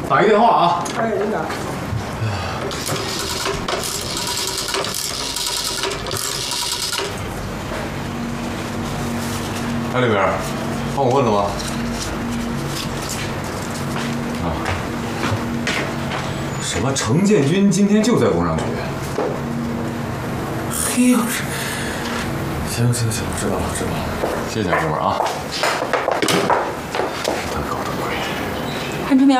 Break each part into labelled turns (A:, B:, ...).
A: 打一电话啊。
B: 哎，领导。
A: 哎，李明，帮我问了吗？啊。什么？程建军今天就在工商局？嘿呦，行，我知道了。谢谢哥们儿啊。他搞的鬼。
C: 韩春明，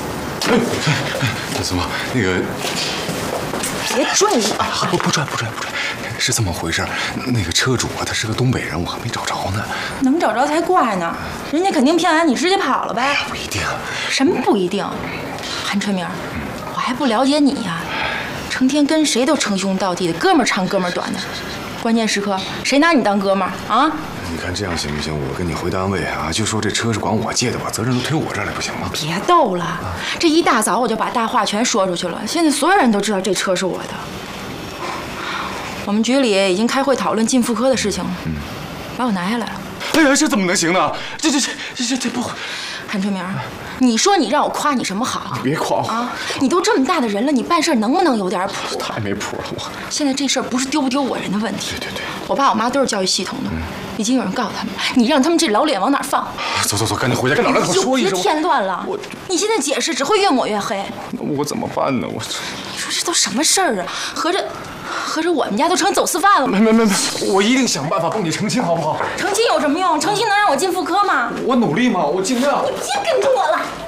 A: 那什么，那个。
C: 别拽我！
A: 不拽，是这么回事。那个车主啊，他是个东北人，我还没找着呢。
C: 能找着才怪呢，人家肯定骗完你直接跑了呗。
A: 不一定。
C: 什么不一定？韩春明，我还不了解你呀，成天跟谁都称兄道弟的，哥们儿长哥们儿短的，关键时刻谁拿你当哥们儿啊？
A: 你看这样行不行？我跟你回单位啊，就说这车是管我借的，把责任都推我这儿来，不行吗？
C: 别逗了，这一大早我就把大话全说出去了，现在所有人都知道这车是我的。我们局里已经开会讨论进妇科的事情了，把我拿下来了。
A: 哎呀，这怎么能行呢？这不……
C: 韩春明，你说你让我夸你什么好？
A: 别夸我
C: 啊！你都这么大的人了，你办事能不能有点谱？
A: 太没谱了，我。
C: 现在这事儿不是丢不丢我人的问题。
A: 对。
C: 我爸我妈都是教育系统的，已经有人告诉他们，你让他们这老脸往哪放？
A: 走，赶紧回家跟老两口说一声。
C: 别添乱了！你现在解释只会越抹越黑。
A: 那我怎么办呢？我这……
C: 你说这都什么事儿啊？合着我们家都成走私犯了吗？
A: 没，我一定想办法帮你澄清，好不好？
C: 澄清有什么用？澄清能让我进妇科吗？
A: 我努力嘛，我尽量。
C: 你别跟着我了。